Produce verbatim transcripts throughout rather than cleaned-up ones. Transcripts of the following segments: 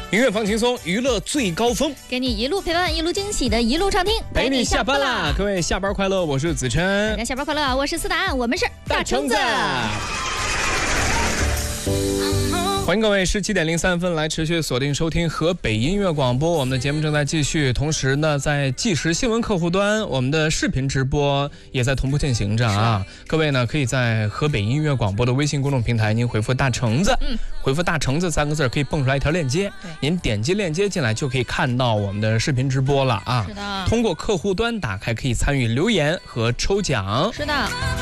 音乐放轻松，娱乐最高峰， 给你一路陪伴，一路惊喜的一路畅听， 陪你下班啦！各位下班快乐，我是子琛。 大家下班快乐，我是思达，我们是大橙子。 欢迎各位十七点零三分来持续锁定收听河北音乐广播，我们的节目正在继续。同时呢，在即时新闻客户端，我们的视频直播也在同步进行着啊。各位呢，可以在河北音乐广播的微信公众平台，您回复大橙子，嗯，回复大橙子三个字，可以蹦出来一条链接，您点击链接进来就可以看到我们的视频直播了啊。 是的， 通过客户端打开，可以参与留言和抽奖。 是的。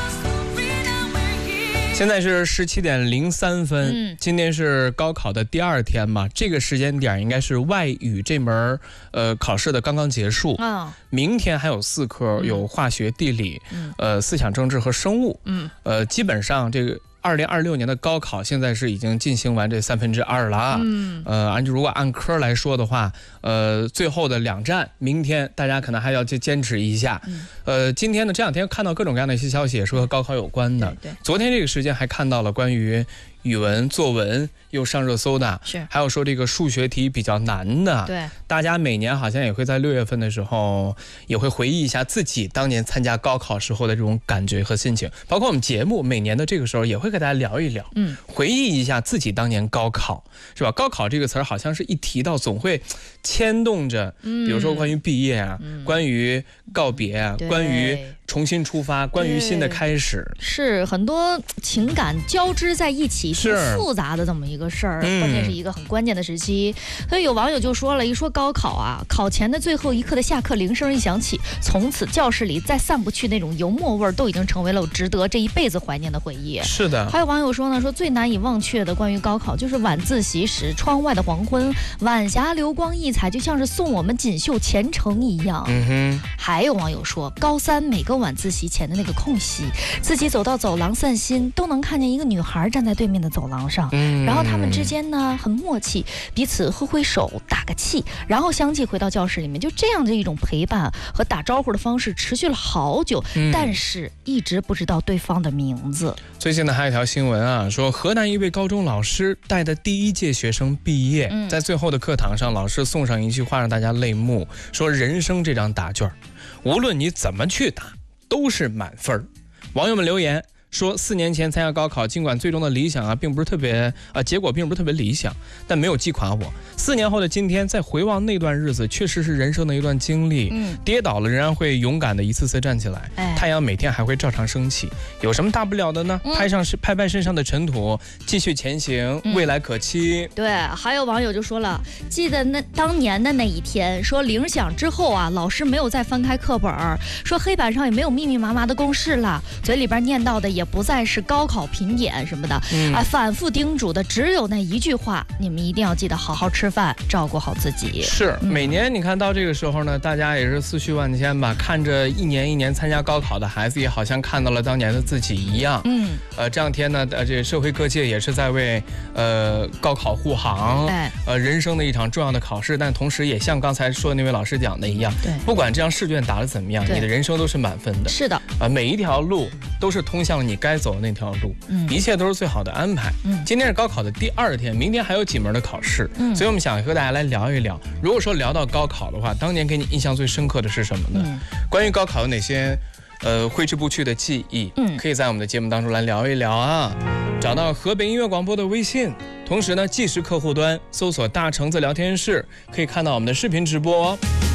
现在是十七点零三分，嗯，今天是高考的第二天嘛，这个时间点应该是外语这门呃考试的刚刚结束，哦，明天还有四科，有化学、地理，嗯，呃，思想政治和生物，嗯，呃，基本上这个二零二六年的高考现在是已经进行完这三分之二了啊，嗯，呃，按如果按科来说的话，呃，最后的两站，明天大家可能还要去坚持一下，嗯，呃，今天呢这两天看到各种各样的一些消息，也是和高考有关的，对对，昨天这个时间还看到了关于语文作文又上热搜的，是，还有说这个数学题比较难的，对，大家每年好像也会在六月份的时候也会回忆一下自己当年参加高考时候的这种感觉和心情，包括我们节目每年的这个时候也会给大家聊一聊，嗯，回忆一下自己当年高考，是吧？高考这个词儿好像是一提到总会牵动着，比如说关于毕业啊，嗯，关于告别啊，关于重新出发，关于新的开始， 是很多情感交织在一起，挺复杂的这么一个事儿，关键是一个很关键的时期。所以有网友就说了，一说高考啊，考前的最后一刻的下课铃声一响起，从此教室里再散不去那种油墨味儿，都已经成为了值得这一辈子怀念的回忆。 是的。还有网友说呢，说最难以忘却的关于高考就是晚自习时窗外的黄昏，晚霞流光溢彩，就像是送我们锦绣前程一样。嗯哼。还有网友说，高三每个晚自习前的那个空隙，自己走到走廊散心，都能看见一个女孩站在对面的走廊上，嗯，然后他们之间呢很默契，彼此挥挥手打个气，然后相继回到教室里面，就这样的一种陪伴和打招呼的方式持续了好久，嗯，但是一直不知道对方的名字。 最近呢还有一条新闻啊，说河南一位高中老师带的第一届学生毕业，嗯，在最后的课堂上，老师送上一句话让大家泪目，说人生这张答卷，无论你怎么去答都是满分。网友们留言说，四年前参加高考，尽管最终的理想啊，并不是特别啊，结果并不是特别理想，但没有击垮我。四年后的今天，再回望那段日子，确实是人生的一段经历。嗯，跌倒了仍然会勇敢的一次次站起来，哎，太阳每天还会照常升起，有什么大不了的呢？嗯，拍上拍拍身上的尘土，继续前行，嗯，未来可期。 对，还有网友就说了，记得那当年的那一天，说铃响之后啊，老师没有再翻开课本，说黑板上也没有密密麻麻的公式了，嘴里边念叨的也不再是高考评点什么的，嗯，啊，反复叮嘱的只有那一句话，你们一定要记得好好吃饭，照顾好自己。 是，嗯，每年你看到这个时候呢，大家也是思绪万千吧，看着一年一年参加高考的孩子，也好像看到了当年的自己一样。嗯，呃，这两天呢，呃，这社会各界也是在为呃高考护航，哎，呃，人生的一场重要的考试，但同时也像刚才说的那位老师讲的一样，对，不管这张试卷答得怎么样，你的人生都是满分的。 是的， 呃，每一条路都是通向你该走的那条路，嗯，一切都是最好的安排。嗯，今天是高考的第二天，明天还有几门的考试，嗯，所以我们想和大家来聊一聊，如果说聊到高考的话，当年给你印象最深刻的是什么呢？嗯，关于高考有哪些呃挥之不去的记忆？嗯，可以在我们的节目当中来聊一聊啊。找到河北音乐广播的微信，同时呢，即时客户端搜索大橙子聊天室，可以看到我们的视频直播哦。